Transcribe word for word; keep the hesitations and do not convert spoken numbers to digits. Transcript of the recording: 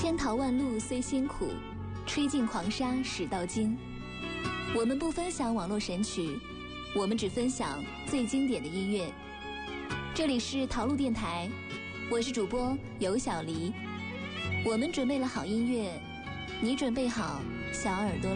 千淘万漉虽辛苦，吹尽狂沙始到金。我们不分享网络神曲，我们只分享最经典的音乐。这里是陶路电台，我是主播尤小黎。我们准备了好音乐，你准备好小耳朵